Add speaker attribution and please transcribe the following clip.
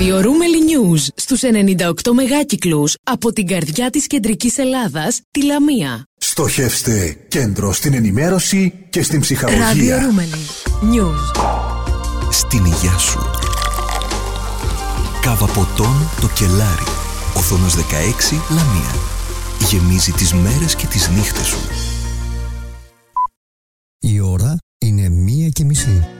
Speaker 1: Ραδιορούμελη News στους 98 μεγάκυκλους από την καρδιά της κεντρικής Ελλάδας, τη Λαμία.
Speaker 2: Στοχεύστε κέντρο στην ενημέρωση και στην ψυχαγωγία.
Speaker 1: Ραδιορούμελη News.
Speaker 3: Στην υγειά σου. Κάβα ποτών το Κελάρι. Οθόνος 16 Λαμία. Γεμίζει τις μέρες και τις νύχτες σου.
Speaker 4: Η ώρα είναι 1:30.